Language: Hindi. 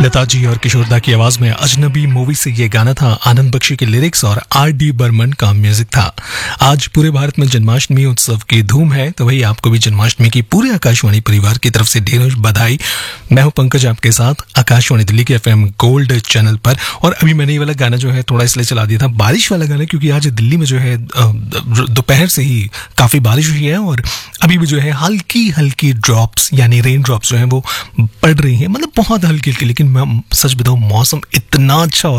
लता जी और किशोरदा की आवाज में अजनबी मूवी से ये गाना था। आनंद बख्शी के लिरिक्स और R.D. बर्मन का म्यूजिक था। आज पूरे भारत में जन्माष्टमी उत्सव की धूम है, तो वही आपको भी जन्माष्टमी की पूरे आकाशवाणी परिवार की तरफ से ढेरों बधाई। मैं हूं पंकज आपके साथ आकाशवाणी दिल्ली के FM गोल्ड चैनल पर। और अभी मैंने ये वाला गाना जो है थोड़ा इसलिए चला दिया था, बारिश वाला गाना, क्योंकि आज दिल्ली में जो है दोपहर से ही काफी बारिश हुई है और अभी भी जो है हल्की हल्की ड्रॉप्स यानी रेन ड्रॉप्स जो है वो पड़ रही हैं, मतलब बहुत हल्की हल्की। लेकिन मैं सच बताऊं, मौसम इतना अच्छा